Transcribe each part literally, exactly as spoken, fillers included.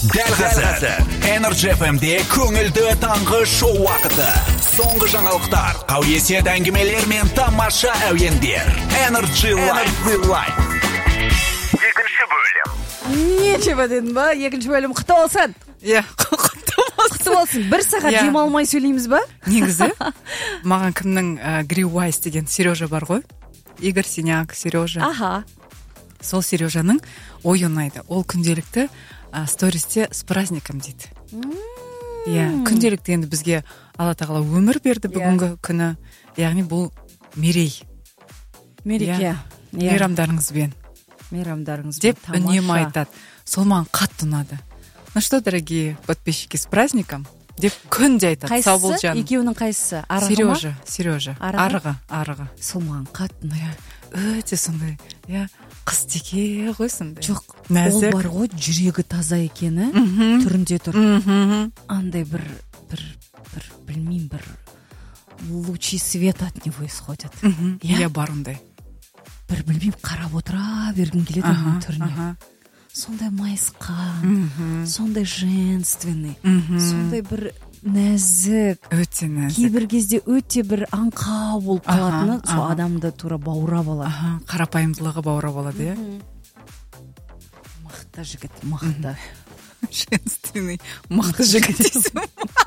Дәл қазір Energy эф эм-де көңілді таңғы шоу вақыты. Соңғы жаңалықтар, қауесет әңгімелер мен тамаша әуендер. Energy Live. Екінші бөлім. Нечего дедім ба? Екінші бөлім құтты болсын. Иә, құтты болсын. Бір сағат демалмай сөйлейміз ба? Негізі, маған кімнің Грейвайс деген Сережа бар ғой. Игорь Синяк, Сережа. Аха. Сол Сережаның ой ұнайды. Ол күнделікті стористе с праздником дейді. Иә, күнделікті енді бізге Алла тағала өмір берді бүгінгі күні. Яғни бұл мерей. Мереке. Мейрамдарыңызбен. Мейрамдарыңызбен. Деп үнемі айтады. Сол маған қатты ұнады. Ну что, дорогие подписчики, с праздником. Деп күнде айтады. Сау бол жаным. Екеуінің қайсысы? Арығы ма? Сережа, Сережа. Арығы, арығы. Сол маған қатты ұнайды. Өте сондай, иә, қыз теке ғой сондай. Жоқ, нәзік. ол бар ғой, жүрегі таза екені, түрінде тұр. Андай бір, бір, бір, білмеймін, бір лучи света от него исходят. Иә, бар ондай. Бір білмеймін, қарап отыра бергім келеді оның түріне. Сондай майысқан, сондай женственный, сондай бір нәзік, өте нәзік. Кейбір кезде өте бір аңқау болып қалатыны, сол адамды тура баурап алады. Қарапайымдылығы баурап алады, иә? Мықты жігіт, мықты. Женственный, мықты жігіт дейсің.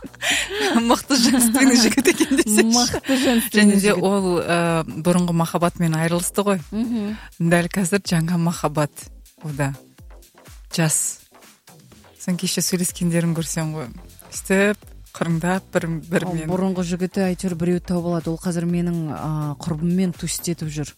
Мықты женственный жігіт екен десеңші. Мықты женственный жігіт. Және де ол бұрынғы махаббатымен айырылысты ғой. Дәл қазір жаңа махаббат. Ода жас. Сен кеше сөйлескендерін көрсең ғой. Істеп, қырыңдап бір-бірмен. Бұрынғы жігіті әйтеуір біреу тауып алады. Ол қазір менің құрбыммен тустетіп жүр.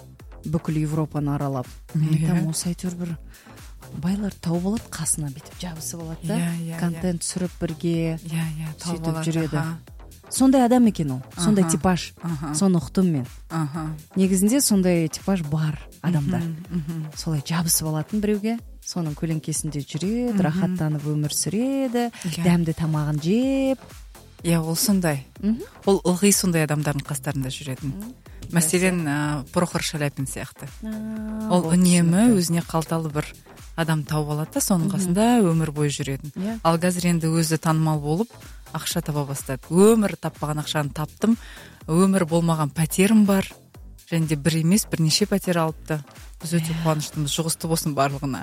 Бүкіл Европаны аралап. Мен айтам, осы әйтеуір бір байлар тауып алады, қасына бетіп жабысып алады да. Контент түсіріп бірге сөйтіп жүреді. Сондай адам екен ол. Сондай типаж. Соны ұқтым мен. Негізінде сондай типаж бар адамдар. Солай жабысып алатын біреуге. Соның көлеңкесінде жүреді, рахаттанып өмір сүреді, дәмді тамағын жеп. Иә, ол сондай. Ол ылғи сондай адамдардың қастарында жүретін. Мәселен, Прохор Шаляпин сияқты. Ол үнемі өзіне қалталы бір адам тауып алады да, соның қасында өмір бойы жүретін. Ал қазір енді өзі танымал болып, ақша таба бастады. Өмір таппаған ақшаны таптым, өмір болмаған пәтерім бар. Және де бір емес, бірнеше пәтер алыпты. Біз өте қуаныштымыз, жұғысты болсын барлығына.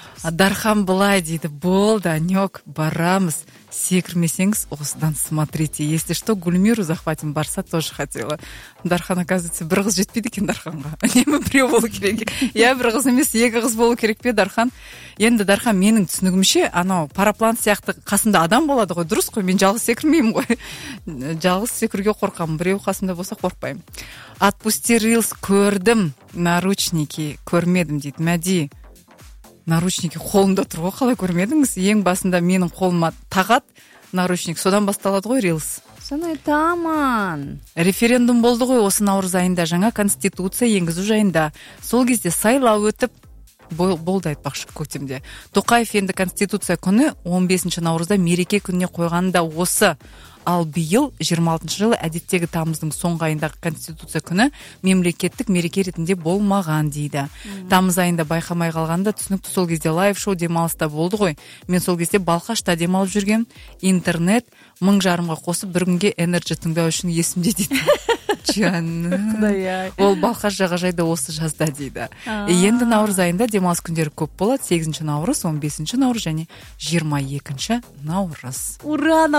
Дархан былай дейді, болды, Анек, барамыз. Секірмесеңіз, осыдан смотрите. Если что, Гульмиру захватим, барса тоже хотела. Дархан, оказывается, бір қыз жетпейді екен Дарханға. Үнемі біреу болу керек. Я бір қыз емес, екі қыз болу керек пе, Дархан? Енді Дархан менің түсінігімше, анау параплан сияқты қасында адам болады ғой, дұрыс қой, мен жалғыз секірмеймін ғой. Жалғыз секіруге қорқамын, біреу қасында болса қорқпаймын. Отпусти рилс көрдім, наручники көрмедім дейді. Мәди, наручники қолында тұр ғой, қалай көрмедіңіз? Ең басында менің қолыма тағат наручник, содан басталады ғой рилс. Соны айтамын. Референдум болды ғой осы наурыз айында, жаңа конституция енгізу жайында. Сол кезде сайлау өтіп болды айтпақшы көктемде. Тоқаев енді конституция күні он бесінші наурызда мереке күніне қойғаны да осы. Ал биыл жиырма алтыншы жылы әдеттегі тамыздың соңғы айындағы конституция күні мемлекеттік мереке ретінде болмаған дейді. Тамыз айында байқамай қалғанда түсінікті, сол кезде лайв-шоу демалыста болды ғой. Мен сол кезде Балқашта демалып жүрген, интернет мың жарымға қосып бір күнге Energy тыңдау үшін есімде дейді. Жаным. Ол Балқаш жағажайда осы жазда дейді. Енді наурыз айында демалыс күндері көп болады. сегізінші наурыз, он бесінші наурыз және жиырма екінші наурыз. Ура!